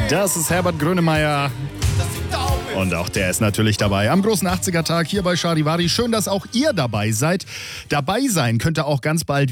Das ist Herbert Grönemeyer. Und auch der ist natürlich dabei am großen 80er-Tag hier bei Charivari. Schön, dass auch ihr dabei seid. Dabei sein könnt ihr auch ganz bald